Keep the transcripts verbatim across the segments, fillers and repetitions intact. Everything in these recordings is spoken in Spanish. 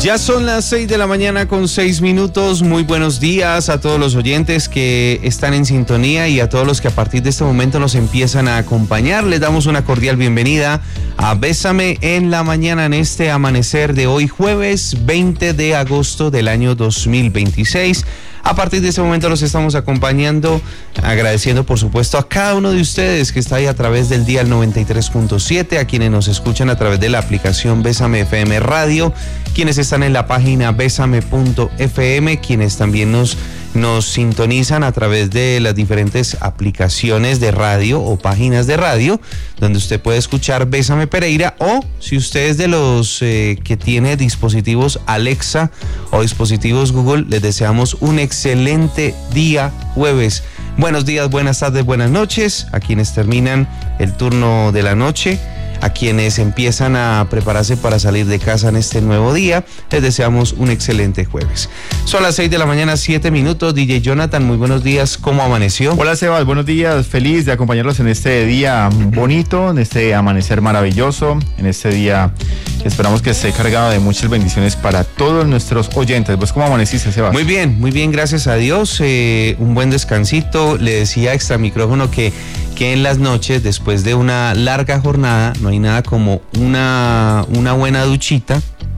Ya son las seis de la mañana con seis minutos. Muy buenos días a todos los oyentes que están en sintonía y a todos los que a partir de este momento nos empiezan a acompañar. Les damos una cordial bienvenida a Bésame en la Mañana en este amanecer de hoy, jueves veinte de agosto del año dos mil veintiséis. A partir de este momento los estamos acompañando, agradeciendo por supuesto a cada uno de ustedes que está ahí a través del dial noventa y tres punto siete, a quienes nos escuchan a través de la aplicación Bésame F M Radio, quienes están en la página bésame punto f m, quienes también nos, nos sintonizan a través de las diferentes aplicaciones de radio o páginas de radio, donde usted puede escuchar Bésame Pereira, o si usted es de los eh, que tiene dispositivos Alexa o dispositivos Google, les deseamos un excelente día jueves. Buenos días, buenas tardes, buenas noches a quienes terminan el turno de la noche, a quienes empiezan a prepararse para salir de casa en este nuevo día. Les deseamos un excelente jueves. Son las seis de la mañana, siete minutos. D J Jonathan, muy buenos días. ¿Cómo amaneció? Hola Sebas, buenos días. Feliz de acompañarlos en este día bonito, en este amanecer maravilloso, en este día que esperamos que esté cargado de muchas bendiciones para todos nuestros oyentes. ¿Vos cómo amaneciste, Sebas? Muy bien, muy bien, gracias a Dios. Eh, un buen descansito. Le decía extra micrófono que que en las noches, después de una larga jornada, no hay nada como una, una buena duchita,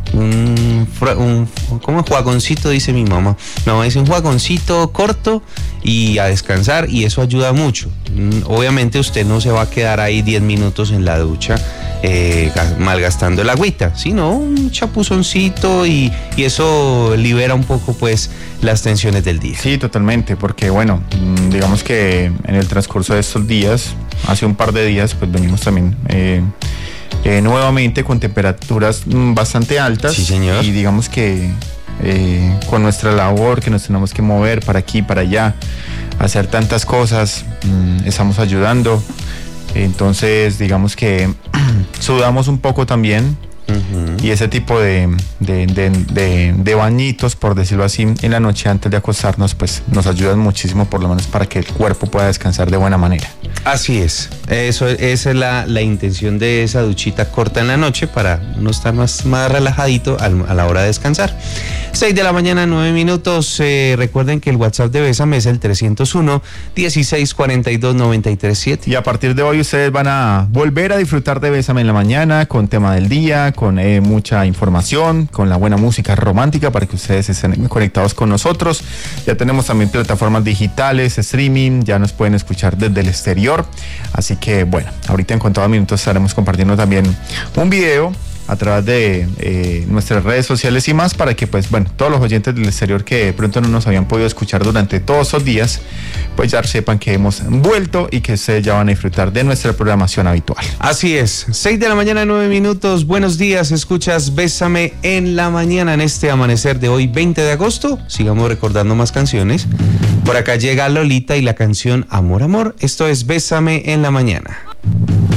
un, un ¿cómo es? Juagoncito, dice mi mamá. No, es un juagoncito corto y a descansar, y eso ayuda mucho. Obviamente usted no se va a quedar ahí diez minutos en la ducha eh, malgastando el agüita, sino un chapuzoncito, y, y eso libera un poco pues las tensiones del día. Sí, totalmente, porque bueno, digamos que en el transcurso de estos días, hace un par de días, pues venimos también eh, eh, nuevamente con temperaturas bastante altas. Sí, señor. Y digamos que eh, con nuestra labor que nos tenemos que mover para aquí, para allá, hacer tantas cosas, mmm, estamos ayudando. Entonces digamos que sudamos un poco también. Uh-huh. Y ese tipo de, de, de, de, de bañitos, por decirlo así, en la noche antes de acostarnos, pues nos ayudan muchísimo, por lo menos para que el cuerpo pueda descansar de buena manera. Así es, eso, esa es la, la intención de esa duchita corta en la noche, para no estar más, más relajadito al, a la hora de descansar. seis de la mañana, nueve minutos. Eh, recuerden que el WhatsApp de Bésame es el trescientos uno, dieciséis cuarenta y dos, noventa y tres siete. Y a partir de hoy ustedes van a volver a disfrutar de Bésame en la mañana, con tema del día, con eh, mucha información, con la buena música romántica para que ustedes estén conectados con nosotros. Ya tenemos también plataformas digitales, streaming, ya nos pueden escuchar desde el exterior. Así que bueno, ahorita en contados minutos estaremos compartiendo también un video a través de eh, nuestras redes sociales y más, para que pues bueno, todos los oyentes del exterior que de pronto no nos habían podido escuchar durante todos esos días, pues ya sepan que hemos vuelto y que ustedes ya van a disfrutar de nuestra programación habitual. Así es, seis de la mañana, nueve minutos. Buenos días, escuchas Bésame en la Mañana en este amanecer de hoy, veinte de agosto. Sigamos recordando más canciones. Por acá llega Lolita y la canción Amor, Amor. Esto es Bésame en la Mañana.